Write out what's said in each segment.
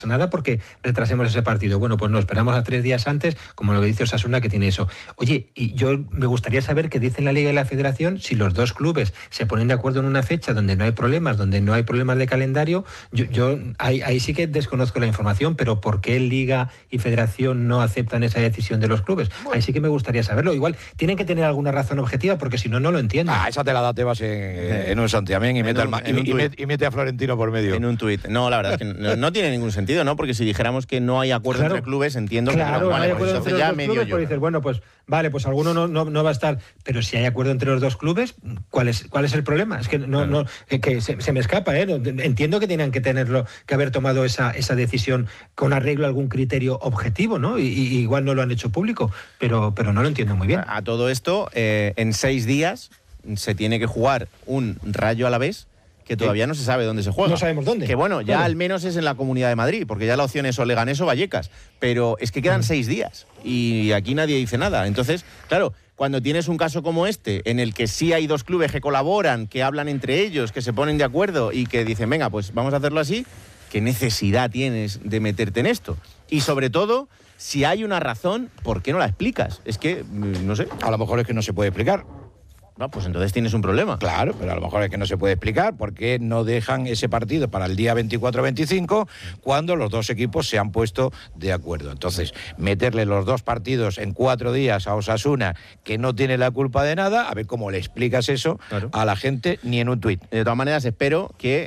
nada porque retrasemos ese partido. Bueno, pues no, esperamos a 3 días antes, como lo que dice Osasuna, que tiene eso. Oye, y yo me gustaría saber qué dicen la Liga y la Federación si los dos clubes se ponen de acuerdo en una fecha donde no hay problemas de calendario. Yo ahí sí que desconozco la información, pero ¿por qué Liga y Federación no aceptan esa decisión de los clubes? Ahí sí que me gustaría saberlo. Igual tienen que tener alguna razón objetiva, porque si no, no lo entiendo. Esa te la da Tebas en un santiamén y mete a Florentino por medio. En un tuit. No, la verdad es que no tiene ningún sentido, ¿no? Porque si dijéramos que no hay acuerdo entre clubes, entiendo que no. Vale, no hay acuerdo entre los dos clubes, pues dices, bueno, pues vale, pues alguno no va a estar. Pero si hay acuerdo entre los dos clubes, ¿cuál es el problema? Es que que se me escapa, ¿eh? Entiendo que tenían que haber tomado esa decisión con arreglo a algún criterio objetivo, ¿no? Y igual no lo han hecho público, pero no lo entiendo muy bien. A todo esto, en 6 días se tiene que jugar un Rayo Alavés, que todavía no se sabe dónde se juega. No sabemos dónde. Que bueno, ya al menos es en la Comunidad de Madrid, porque ya la opción es o Leganés o Vallecas. Pero es que quedan 6 días y aquí nadie dice nada. Entonces, claro, cuando tienes un caso como este, en el que sí hay 2 clubes que colaboran, que hablan entre ellos, que se ponen de acuerdo y que dicen, venga, pues vamos a hacerlo así, ¿qué necesidad tienes de meterte en esto? Y sobre todo, si hay una razón, ¿por qué no la explicas? Es que, no sé. A lo mejor es que no se puede explicar. No, pues entonces tienes un problema. Claro, pero a lo mejor es que no se puede explicar por qué no dejan ese partido para el día 24-25 cuando los dos equipos se han puesto de acuerdo. Entonces, meterle los 2 partidos en 4 días a Osasuna, que no tiene la culpa de nada, a ver cómo le explicas eso a la gente ni en un tuit. De todas maneras, espero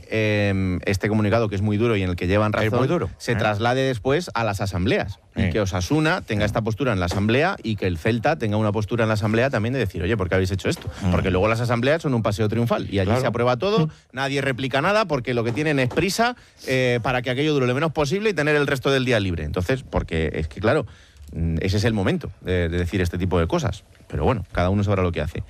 que este comunicado, que es muy duro y en el que llevan razón, se traslade después a las asambleas. Y que Osasuna tenga esta postura en la asamblea y que el Celta tenga una postura en la asamblea también de decir, oye, ¿por qué habéis hecho esto? Porque luego las asambleas son un paseo triunfal y allí se aprueba todo, nadie replica nada porque lo que tienen es prisa para que aquello dure lo menos posible y tener el resto del día libre. Entonces, porque es que, claro, ese es el momento de decir este tipo de cosas. Pero bueno, cada uno sabrá lo que hace.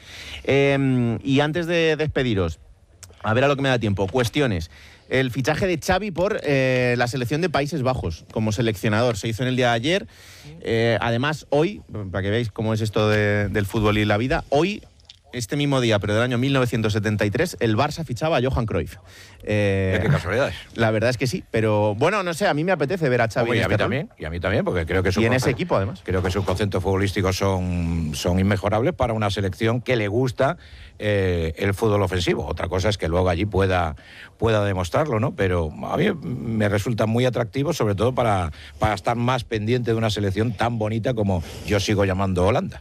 Y antes de despediros, a ver a lo que me da tiempo, cuestiones. El fichaje de Xavi por la selección de Países Bajos como seleccionador. Se hizo en el día de ayer. Además, hoy, para que veáis cómo es esto del fútbol y la vida, hoy, este mismo día, pero del año 1973, el Barça fichaba a Johan Cruyff. Qué casualidades. La verdad es que sí, pero bueno, no sé, a mí me apetece ver a Xavi. Y a mí también, porque creo que en ese equipo, además. Creo que sus conceptos futbolísticos son inmejorables para una selección que le gusta el fútbol ofensivo. Otra cosa es que luego allí pueda demostrarlo, ¿no? Pero a mí me resulta muy atractivo, sobre todo para estar más pendiente de una selección tan bonita como yo sigo llamando Holanda.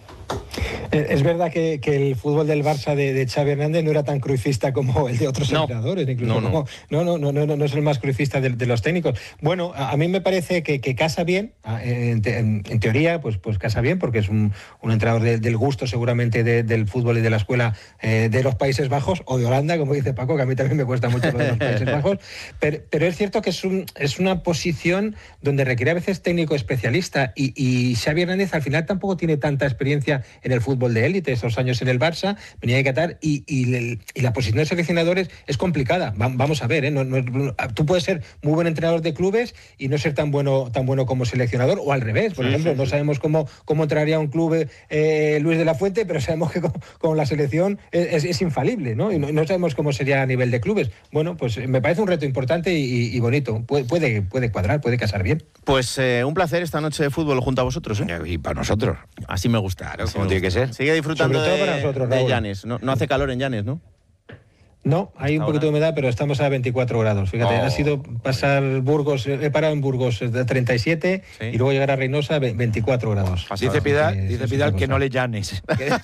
Es verdad que el fútbol del Barça de Xavi Hernández no era tan cruifista como el de otros entrenadores. Incluso no es el más cruifista de los técnicos. Bueno, a mí me parece que casa bien, en teoría, pues casa bien, porque es un entrenador del gusto seguramente del fútbol y de la escuela de los Países Bajos, o de Holanda, como dice Paco, que a mí también me cuesta mucho lo de los Países Bajos, pero es cierto que es una posición donde requiere a veces técnico especialista, y Xavi Hernández al final tampoco tiene tanta experiencia en el fútbol de élite, esos años en el Barça, venía de Qatar, y la posición de seleccionadores es complicada. Vamos a ver, tú puedes ser muy buen entrenador de clubes y no ser tan bueno como seleccionador, o al revés. Por ejemplo, no sabemos cómo entraría un club Luis de la Fuente, pero sabemos que con la selección es infalible, ¿no? Y no sabemos cómo sería a nivel de clubes. Bueno, pues me parece un reto importante y bonito. Puede cuadrar, puede casar bien. Pues un placer esta noche de fútbol junto a vosotros, ¿eh? Y para nosotros. Así me gusta. Claro, como tiene que ser. Sigue disfrutando sobre todo para nosotros, de Llanes. No hace calor en Llanes, ¿no? No, hay un poquito de humedad, pero estamos a 24 grados. Fíjate, ha sido pasar Burgos, he parado en Burgos de 37 y luego llegar a Reynosa 24 grados. Dice Pidal que no le llanes.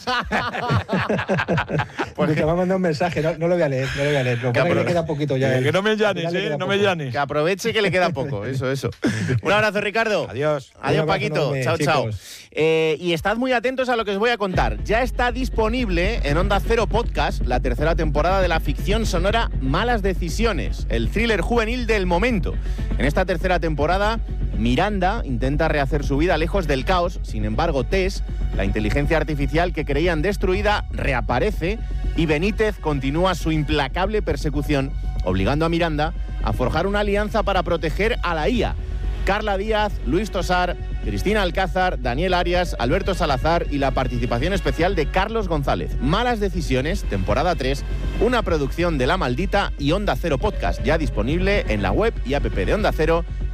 Pues te va a mandar un mensaje, no lo voy a leer. Que le queda poquito ya. Que no me llanes, no me llanes. Que aproveche que le queda poco, eso. Un abrazo, Ricardo. Adiós. Adiós, Paquito. Chao. Y estad muy atentos a lo que os voy a contar. Ya está disponible en Onda Cero Podcast la tercera temporada de la ficción sonora Malas Decisiones, el thriller juvenil del momento. En esta tercera temporada, Miranda intenta rehacer su vida lejos del caos. Sin embargo, Tess, la inteligencia artificial que creían destruida, reaparece y Benítez continúa su implacable persecución, obligando a Miranda a forjar una alianza para proteger a la IA. Carla Díaz, Luis Tosar, Cristina Alcázar, Daniel Arias, Alberto Salazar y la participación especial de Carlos González. Malas Decisiones, temporada 3, una producción de La Maldita y Onda Cero Podcast, ya disponible en la web y app de Onda Cero